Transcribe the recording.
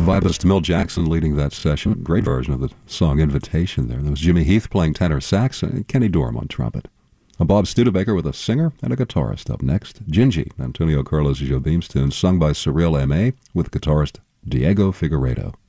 Vibist Mel Jackson leading that session. Great version of the song Invitation there. There was Jimmy Heath playing tenor sax and Kenny Dorham on trumpet. A Bob Studebaker with a singer and a guitarist up next. Gingy, Antonio Carlos Jobim's tune, sung by Cyril M.A. with guitarist Diego Figueiredo.